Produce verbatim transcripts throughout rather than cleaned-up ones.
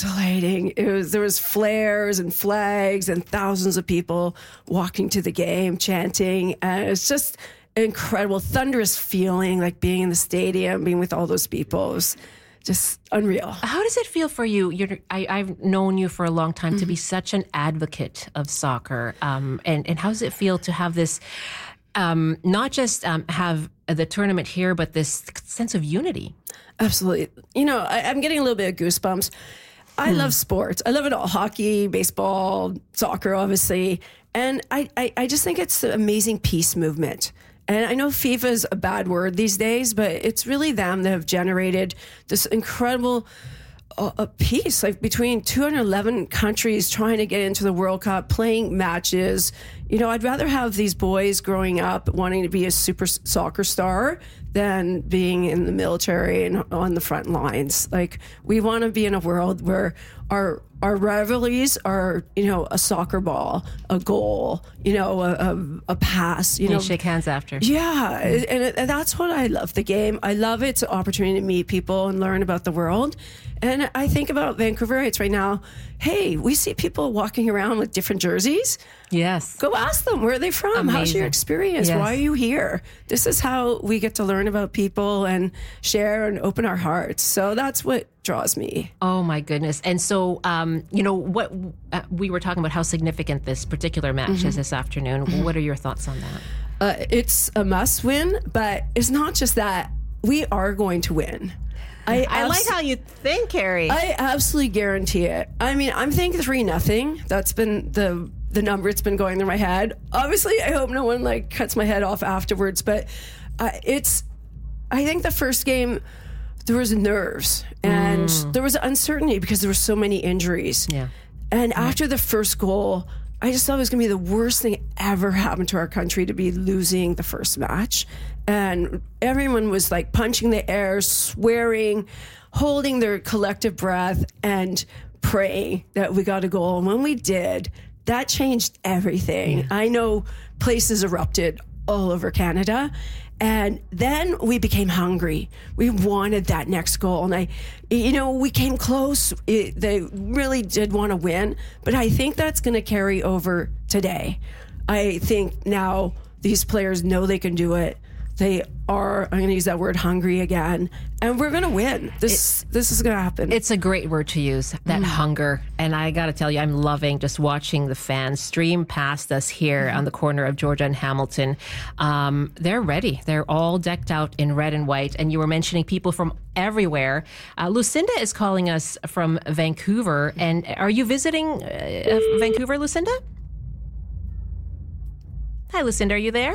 scintillating. It was there was flares and flags and thousands of people walking to the game, chanting, and it's just incredible, thunderous feeling, like being in the stadium, being with all those people. It was just unreal. How does it feel for you? You're, I, I've known you for a long time mm-hmm. to be such an advocate of soccer, um, and and how does it feel to have this, um, not just um, have the tournament here, but this sense of unity? Absolutely. You know, I, I'm getting a little bit of goosebumps. I hmm. love sports. I love it all. Hockey, baseball, soccer, obviously. And I, I, I just think it's an amazing peace movement. And I know FIFA is a bad word these days, but it's really them that have generated this incredible uh, peace, like between two hundred eleven countries trying to get into the World Cup, playing matches. You know, I'd rather have these boys growing up wanting to be a super soccer star than being in the military and on the front lines. Like, we want to be in a world where our our rivalries are, you know, a soccer ball, a goal, you know, a, a, a pass, you and know. shake hands after. Yeah, and, it, and that's what I love, the game. I love it. It's an opportunity to meet people and learn about the world. And I think about Vancouverites right now. Hey, we see people walking around with different jerseys. Yes. Go ask them, where are they from? Amazing. How's your experience? Yes. Why are you here? This is how we get to learn about people and share and open our hearts. So that's what draws me. Oh, my goodness. And so, um, you know, what uh, we were talking about how significant this particular match mm-hmm. is this afternoon. Mm-hmm. What are your thoughts on that? Uh, it's a must win, but it's not just that. We are going to win. I, I abs- like how you think, Carrie. I absolutely guarantee it. I mean, I'm thinking three nothing. That's been the the number it's been going through my head. Obviously, I hope no one like cuts my head off afterwards. But uh, it's. I think the first game there was nerves and mm. there was uncertainty because there were so many injuries. Yeah. And yeah. after the first goal, I just thought it was going to be the worst thing ever happened to our country to be losing the first match. And everyone was like punching the air, swearing, holding their collective breath and praying that we got a goal. And when we did, that changed everything. Yeah. I know places erupted all over Canada. And then we became hungry. We wanted that next goal. And I, you know, we came close. It, they really did want to win. But I think that's going to carry over today. I think now these players know they can do it. They are, I'm going to use that word, hungry again. And we're going to win. This it, this is going to happen. It's a great word to use, that mm. hunger. And I got to tell you, I'm loving just watching the fans stream past us here mm. on the corner of Georgia and Hamilton. Um, they're ready. They're all decked out in red and white. And you were mentioning people from everywhere. Uh, Lucinda is calling us from Vancouver. And are you visiting uh, Vancouver, Lucinda? Hi, Lucinda. Are you there?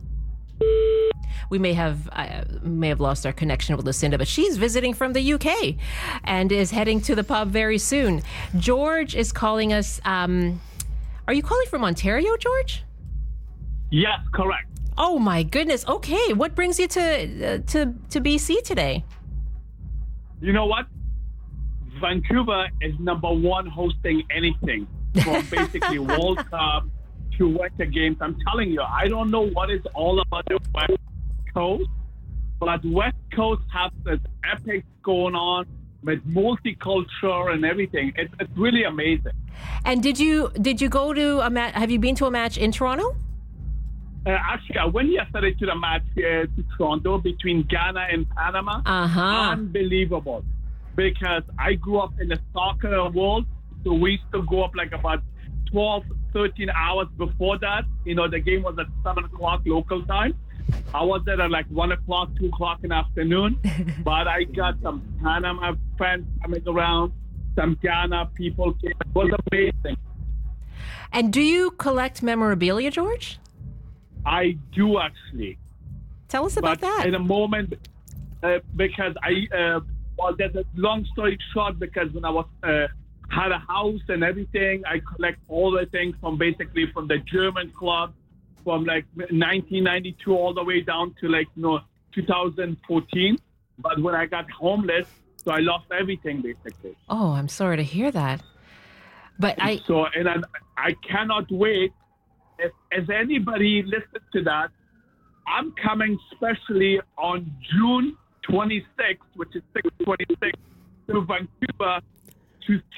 We may have uh, may have lost our connection with Lucinda, but she's visiting from the U K and is heading to the pub very soon. George is calling us. Um, are you calling from Ontario, George? Yes, correct. Oh my goodness. Okay, what brings you to uh, to to B C today? You know what? Vancouver is number one hosting anything from basically World Cup to Winter Games. I'm telling you, I don't know what it's all about the West Coast, but West Coast has this epic going on with multicultural and everything. It's, it's really amazing. And did you did you go to a match? Have you been to a match in Toronto? Uh, actually, I went yesterday to the match uh, to Toronto between Ghana and Panama. Uh-huh. Unbelievable. Because I grew up in the soccer world, so we used to go up like about twelve, thirteen hours before that. You know, the game was at seven o'clock local time. I was there at like one o'clock, two o'clock in the afternoon. But I got some Panama friends coming around, some Ghana people came. It was amazing. And do you collect memorabilia, George? I do, actually. Tell us about but that. In a moment, uh, because I, uh, well, there's a long story short, because when I was uh, had a house and everything, I collect all the things from basically from the German club, from like nineteen ninety-two all the way down to like, you know, two thousand fourteen. But when I got homeless, so I lost everything basically. Oh, I'm sorry to hear that. But and I... So, and I, I cannot wait. If, if anybody listens to that, I'm coming specially on June twenty-sixth, which is six twenty-six, to Vancouver to